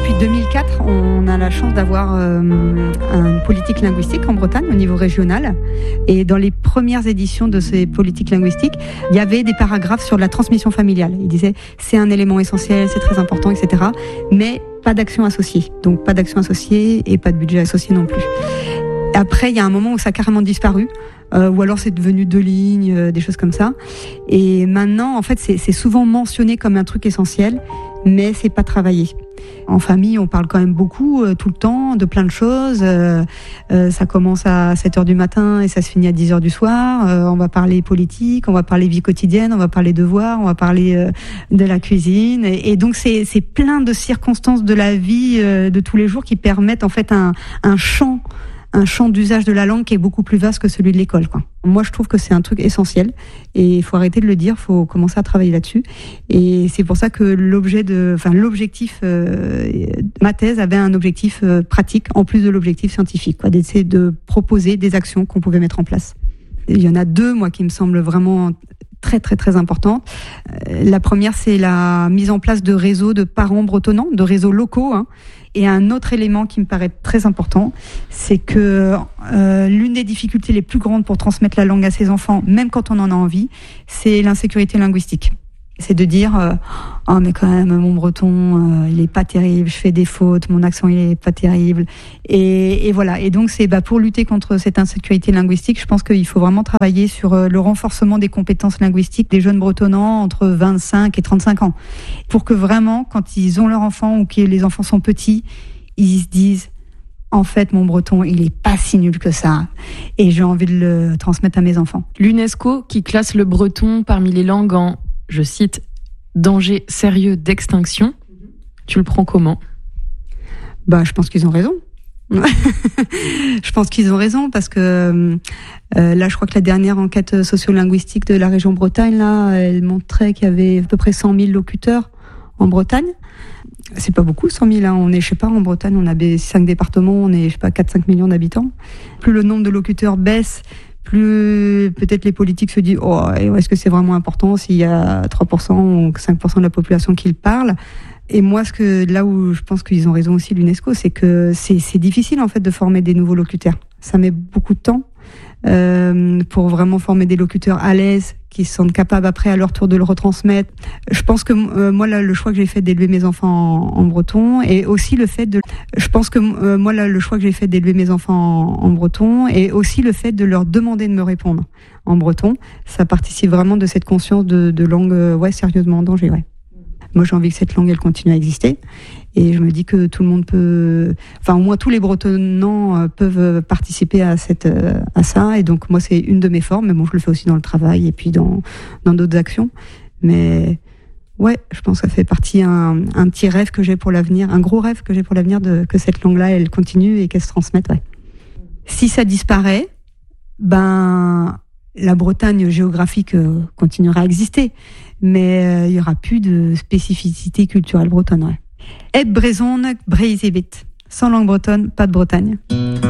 Depuis 2004, on a la chance d'avoir une politique linguistique en Bretagne au niveau régional. Et dans les premières éditions de ces politiques linguistiques, il y avait des paragraphes sur la transmission familiale. Il disait c'est un élément essentiel, c'est très important, etc. Mais pas d'action associée. Donc pas d'action associée et pas de budget associé non plus. Après, il y a un moment où ça a carrément disparu. Ou alors c'est devenu 2 lignes, des choses comme ça. Et maintenant, en fait, c'est souvent mentionné comme un truc essentiel, mais c'est pas travaillé. En famille, on parle quand même beaucoup, tout le temps, de plein de choses. Ça commence à 7h du matin et ça se finit à 10h du soir. On va parler politique, on va parler vie quotidienne, on va parler devoirs, on va parler de la cuisine. Et donc, c'est plein de circonstances de la vie de tous les jours qui permettent en fait un champ d'usage de la langue qui est beaucoup plus vaste que celui de l'école, quoi. Moi, je trouve que c'est un truc essentiel et il faut arrêter de le dire, il faut commencer à travailler là-dessus. Et c'est pour ça que l'objectif, ma thèse avait un objectif pratique en plus de l'objectif scientifique, quoi, d'essayer de proposer des actions qu'on pouvait mettre en place. Il y en a 2, moi, qui me semblent vraiment très très très importante. La première, c'est la mise en place de réseaux de parents bretonnants, de réseaux locaux, hein. Et un autre élément qui me paraît très important, c'est que l'une des difficultés les plus grandes pour transmettre la langue à ses enfants, même quand on en a envie, c'est l'insécurité linguistique. C'est de dire oh mais quand même mon breton il est pas terrible, je fais des fautes, mon accent il est pas terrible, et voilà. Et donc c'est pour lutter contre cette insécurité linguistique, je pense qu'il faut vraiment travailler sur le renforcement des compétences linguistiques des jeunes bretonnants entre 25 et 35 ans, pour que vraiment quand ils ont leur enfant ou que les enfants sont petits, ils se disent en fait, mon breton, il est pas si nul que ça. Et j'ai envie de le transmettre à mes enfants. L'UNESCO qui classe le breton parmi les langues en, je cite, danger sérieux d'extinction. Tu le prends comment ? Je pense qu'ils ont raison. Je pense qu'ils ont raison parce que là, je crois que la dernière enquête sociolinguistique de la région Bretagne, là, elle montrait qu'il y avait à peu près 100 000 locuteurs en Bretagne. C'est pas beaucoup, 100 000. Hein. On est, je sais pas, en Bretagne, on a 5 départements, on est, je sais pas, 4-5 millions d'habitants. Plus le nombre de locuteurs baisse, plus peut-être les politiques se disent est-ce que c'est vraiment important s'il y a 3% ou 5% de la population qui le parle. Et moi, là où je pense qu'ils ont raison aussi, l'UNESCO, c'est que c'est difficile en fait de former des nouveaux locuteurs. Ça met beaucoup de temps pour vraiment former des locuteurs à l'aise, qui se sentent capables après à leur tour de le retransmettre. Je pense que moi là, le choix que j'ai fait d'élever mes enfants en breton, et aussi le fait de leur demander de me répondre en breton, ça participe vraiment de cette conscience de langue sérieusement en danger. Ouais. Moi, j'ai envie que cette langue, elle continue à exister. Et je me dis que tout le monde peut, au moins tous les bretonnants peuvent participer à ça. Et donc, moi, c'est une de mes formes. Mais bon, je le fais aussi dans le travail et puis dans d'autres actions. Mais ouais, je pense que ça fait partie un petit rêve que j'ai pour l'avenir, un gros rêve que j'ai pour l'avenir, que cette langue-là, elle continue et qu'elle se transmette. Ouais. Si ça disparaît, la Bretagne géographique continuera à exister. Mais il y aura plus de spécificité culturelle bretonne. Ouais. Et Brezon, Breizebit. Sans langue bretonne, pas de Bretagne.